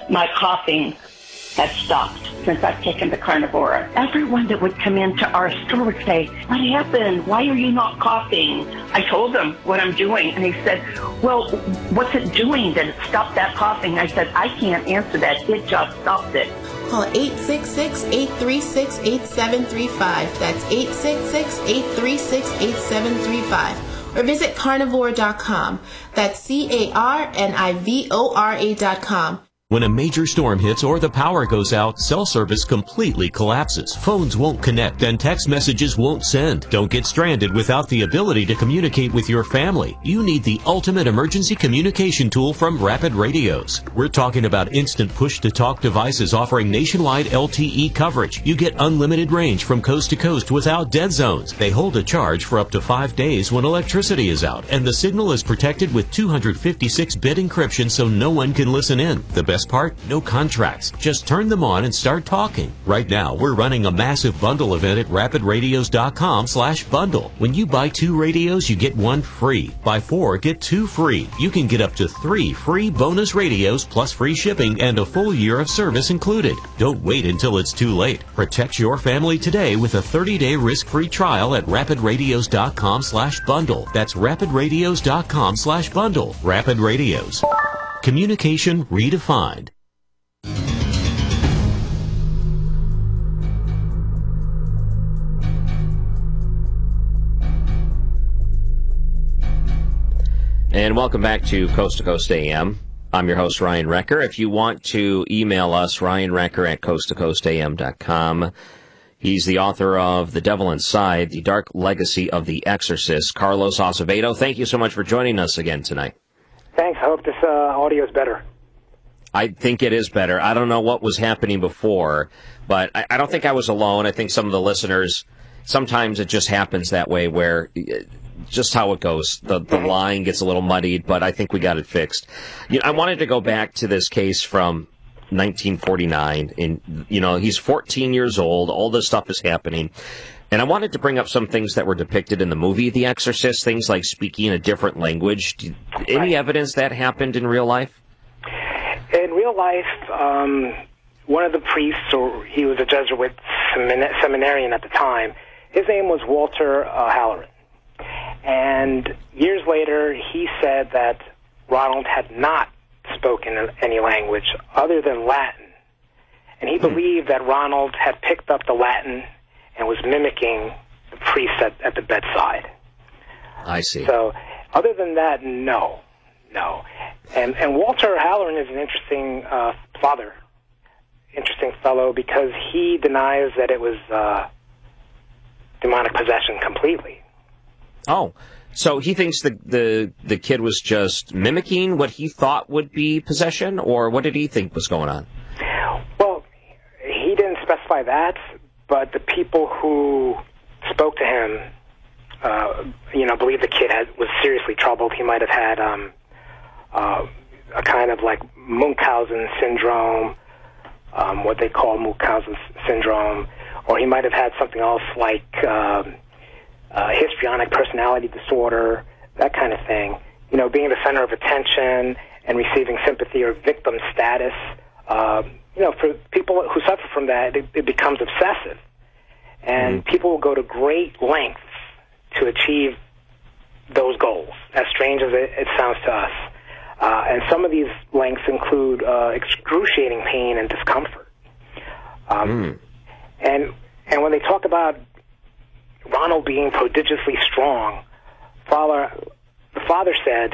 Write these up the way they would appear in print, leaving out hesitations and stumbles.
My coughing has stopped since I've taken the Carnivora. Everyone that would come into our store would say, what happened? Why are you not coughing? I told them what I'm doing, and he said, well, what's it doing that it stopped that coughing? I said, I can't answer that. It just stopped it. Call 866-836-8735. That's 866-836-8735. Or visit carnivora.com. That's carnivora.com. When a major storm hits or the power goes out, cell service completely collapses. Phones won't connect and text messages won't send. Don't get stranded without the ability to communicate with your family. You need the ultimate emergency communication tool from Rapid Radios. We're talking about instant push-to-talk devices offering nationwide LTE coverage. You get unlimited range from coast to coast without dead zones. They hold a charge for up to 5 days when electricity is out, and the signal is protected with 256-bit encryption so no one can listen in. The best part? No contracts. Just turn them on and start talking. Right now, we're running a massive bundle event at rapidradios.com/bundle. When you buy 2 radios, you get 1 free. Buy 4, get 2 free. You can get up to 3 free bonus radios plus free shipping and a full year of service included. Don't wait until it's too late. Protect your family today with a 30-day risk-free trial at rapidradios.com/bundle. That's rapidradios.com/bundle. Rapid Radios. Communication redefined. And welcome back to Coast AM. I'm your host, Ryan Recker. If you want to email us, ryanrecker@coasttocoastam.com. He's the author of The Devil Inside, The Dark Legacy of the Exorcist. Carlos Acevedo, thank you so much for joining us again tonight. Thanks. I hope this audio is better. I think it is better. I don't know what was happening before, but I don't think I was alone. I think some of the listeners, sometimes it just happens that way where just how it goes. The line gets a little muddied, but I think we got it fixed. I wanted to go back to this case from 1949. And, he's 14 years old. All this stuff is happening. And I wanted to bring up some things that were depicted in the movie The Exorcist, things like speaking a different language. Any evidence that happened in real life? In real life, one of the priests, or he was a Jesuit seminarian at the time, his name was Walter Halloran. And years later, he said that Ronald had not spoken any language other than Latin. And he believed that Ronald had picked up the Latin and was mimicking the priest at the bedside. I see. So, other than that, no. And Walter Halloran is an interesting interesting fellow, because he denies that it was demonic possession completely. Oh, so he thinks the kid was just mimicking what he thought would be possession, or what did he think was going on? Well, he didn't specify that, but the people who spoke to him, believe the kid was seriously troubled. He might have had a kind of like Munchausen syndrome, what they call Munchausen syndrome, or he might have had something else like histrionic personality disorder, that kind of thing. Being the center of attention and receiving sympathy or victim status. For people who suffer from that, it becomes obsessive. And people will go to great lengths to achieve those goals, as strange as it sounds to us. And some of these lengths include excruciating pain and discomfort. And when they talk about Ronald being prodigiously strong, the father said,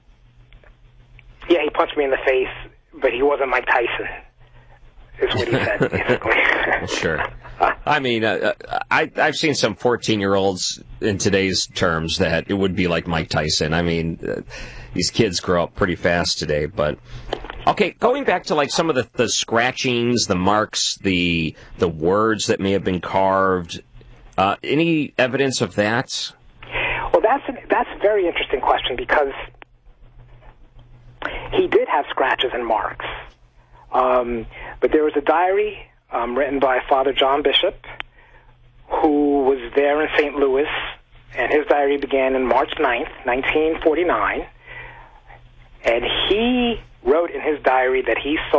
yeah, he punched me in the face, but he wasn't Mike Tyson, is what he said, basically. Sure. I mean, I've seen some 14-year-olds in today's terms that it would be like Mike Tyson. I mean, these kids grow up pretty fast today. But, okay, going back to like some of the scratchings, the marks, the words that may have been carved, any evidence of that? Well, that's a very interesting question, because he did have scratches and marks. But there was a diary written by Father John Bishop, who was there in St. Louis, and his diary began on March 9th, 1949, and he wrote in his diary that he saw